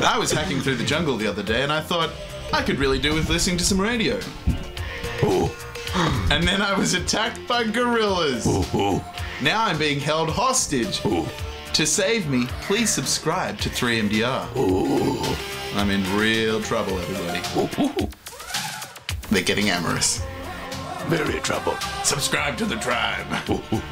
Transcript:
I was hacking through the jungle the other day and I thought I could really do with listening to some radio. And then I was attacked by gorillas. Now I'm being held hostage. To save me, please subscribe to 3MDR. I'm in real trouble, everybody. They're getting amorous. Very trouble. Subscribe to the tribe.